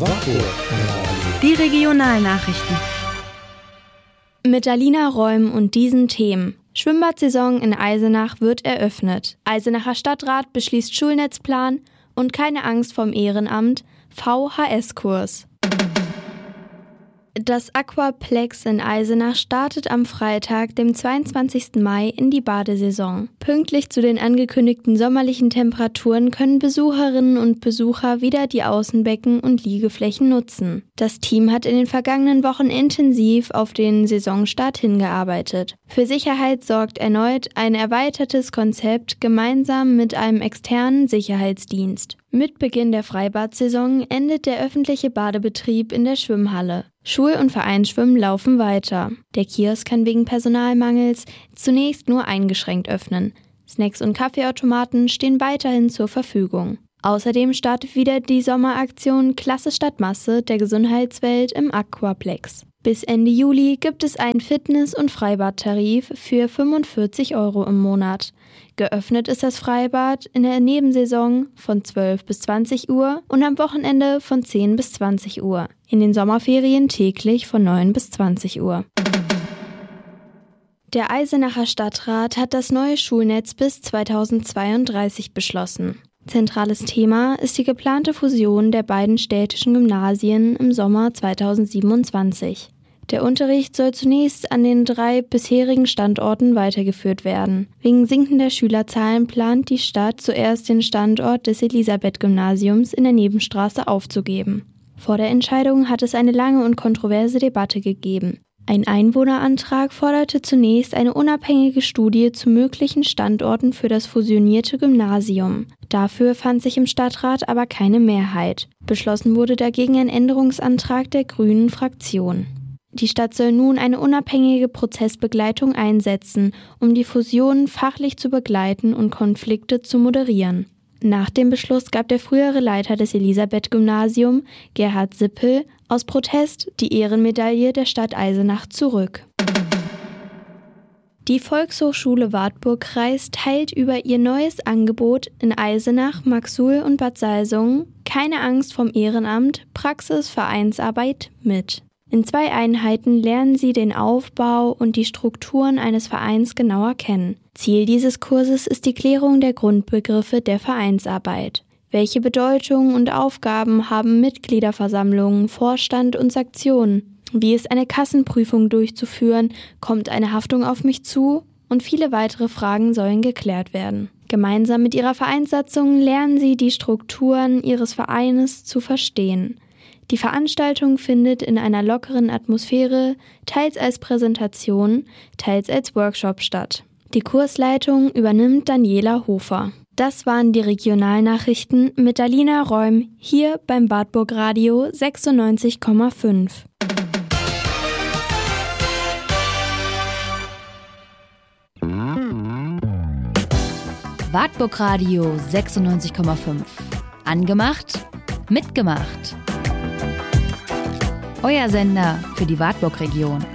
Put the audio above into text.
Die Regionalnachrichten. Mit Alina Räum und diesen Themen. Schwimmbadsaison in Eisenach wird eröffnet. Eisenacher Stadtrat beschließt Schulnetzplan und keine Angst vorm Ehrenamt. VHS-Kurs. Das Aquaplex in Eisenach startet am Freitag, dem 22. Mai, in die Badesaison. Pünktlich zu den angekündigten sommerlichen Temperaturen können Besucherinnen und Besucher wieder die Außenbecken und Liegeflächen nutzen. Das Team hat in den vergangenen Wochen intensiv auf den Saisonstart hingearbeitet. Für Sicherheit sorgt erneut ein erweitertes Konzept gemeinsam mit einem externen Sicherheitsdienst. Mit Beginn der Freibad-Saison endet der öffentliche Badebetrieb in der Schwimmhalle. Schul- und Vereinsschwimmen laufen weiter. Der Kiosk kann wegen Personalmangels zunächst nur eingeschränkt öffnen. Snacks und Kaffeeautomaten stehen weiterhin zur Verfügung. Außerdem startet wieder die Sommeraktion Klasse statt Masse der Gesundheitswelt im Aquaplex. Bis Ende Juli gibt es einen Fitness- und Freibadtarif für 45 € im Monat. Geöffnet ist das Freibad in der Nebensaison von 12 bis 20 Uhr und am Wochenende von 10 bis 20 Uhr. In den Sommerferien täglich von 9 bis 20 Uhr. Der Eisenacher Stadtrat hat das neue Schulnetz bis 2032 beschlossen. Zentrales Thema ist die geplante Fusion der beiden städtischen Gymnasien im Sommer 2027. Der Unterricht soll zunächst an den 3 bisherigen Standorten weitergeführt werden. Wegen sinkender Schülerzahlen plant die Stadt zuerst den Standort des Elisabeth-Gymnasiums in der Nebenstraße aufzugeben. Vor der Entscheidung hat es eine lange und kontroverse Debatte gegeben. Ein Einwohnerantrag forderte zunächst eine unabhängige Studie zu möglichen Standorten für das fusionierte Gymnasium. Dafür fand sich im Stadtrat aber keine Mehrheit. Beschlossen wurde dagegen ein Änderungsantrag der Grünen Fraktion. Die Stadt soll nun eine unabhängige Prozessbegleitung einsetzen, um die Fusion fachlich zu begleiten und Konflikte zu moderieren. Nach dem Beschluss gab der frühere Leiter des Elisabeth-Gymnasium, Gerhard Sippel, aus Protest die Ehrenmedaille der Stadt Eisenach zurück. Die Volkshochschule Wartburg-Kreis teilt über ihr neues Angebot in Eisenach, Maxuhl und Bad Salzungen keine Angst vorm Ehrenamt, Praxis, Vereinsarbeit mit. In 2 Einheiten lernen sie den Aufbau und die Strukturen eines Vereins genauer kennen. Ziel dieses Kurses ist die Klärung der Grundbegriffe der Vereinsarbeit. Welche Bedeutung und Aufgaben haben Mitgliederversammlungen, Vorstand und Sektionen? Wie ist eine Kassenprüfung durchzuführen? Kommt eine Haftung auf mich zu? Und viele weitere Fragen sollen geklärt werden. Gemeinsam mit ihrer Vereinssatzung lernen sie die Strukturen ihres Vereines zu verstehen. Die Veranstaltung findet in einer lockeren Atmosphäre, teils als Präsentation, teils als Workshop statt. Die Kursleitung übernimmt Daniela Hofer. Das waren die Regionalnachrichten mit Alina Räum hier beim Wartburg Radio 96,5. Wartburg Radio 96,5. Angemacht, mitgemacht. Euer Sender für die Wartburg-Region.